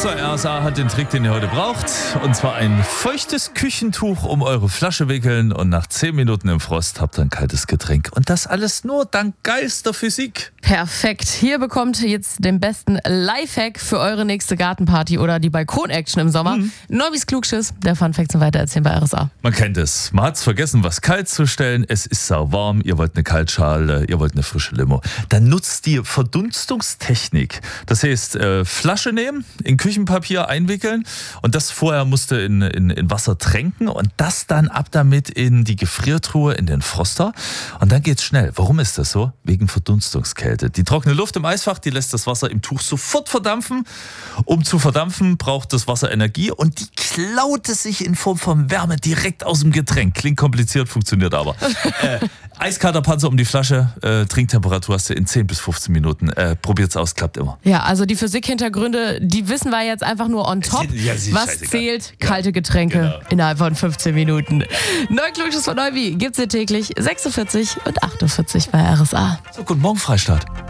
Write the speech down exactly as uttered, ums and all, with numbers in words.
So, R S A hat den Trick, den ihr heute braucht. Und zwar ein feuchtes Küchentuch um eure Flasche wickeln und nach zehn Minuten im Frost habt ihr ein kaltes Getränk. Und das alles nur dank geilster Physik. Perfekt. Hier bekommt ihr jetzt den besten Lifehack für eure nächste Gartenparty oder die Balkon-Action im Sommer. Mhm. Neubis Klugschiss, der Funfact zum Weitererzählen bei R S A. Man kennt es. Man hat es vergessen, was kalt zu stellen. Es ist sauwarm. Ihr wollt eine Kaltschale, ihr wollt eine frische Limo. Dann nutzt die Verdunstungstechnik. Das heißt, äh, Flasche nehmen, in Küchenpapier einwickeln und das vorher musste in, in, in Wasser tränken und das dann ab damit in die Gefriertruhe, in den Froster. Und dann geht's schnell. Warum ist das so? Wegen Verdunstungskälte. Die trockene Luft im Eisfach, die lässt das Wasser im Tuch sofort verdampfen. Um zu verdampfen, braucht das Wasser Energie und die klaut es sich in Form von Wärme direkt aus dem Getränk. Klingt kompliziert, funktioniert aber. äh, eiskalter Panzer um die Flasche, äh, Trinktemperatur hast du in zehn bis fünfzehn Minuten. Äh, probiert's aus, klappt immer. Ja, also die Physikhintergründe, die wissen wir jetzt einfach nur on top. Ja, was scheißegal. Zählt? Kalte Getränke Genau. innerhalb von fünfzehn Minuten. Neuklugschiss von Neubi gibt's hier täglich sechsundvierzig und achtundvierzig bei R S A. So, guten Morgen, Freistaat.